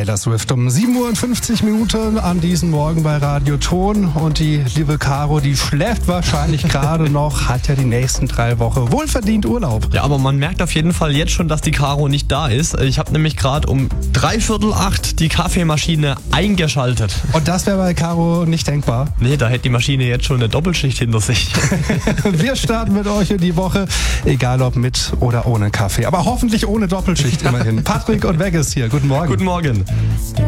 Taylor Swift um 7:50 Uhr an diesem Morgen bei Radio Ton. Und die liebe Caro, die schläft wahrscheinlich gerade noch, hat ja die nächsten 3 Wochen wohlverdient Urlaub. Ja, aber man merkt auf jeden Fall jetzt schon, dass die Caro nicht da ist. Ich habe nämlich gerade um 7:45 die Kaffeemaschine eingeschaltet. Und das wäre bei Caro nicht denkbar. Nee, da hätte die Maschine jetzt schon eine Doppelschicht hinter sich. Wir starten mit euch in die Woche, egal ob mit oder ohne Kaffee. Aber hoffentlich ohne Doppelschicht immerhin. Patrick und Vegas hier, guten Morgen. Guten Morgen.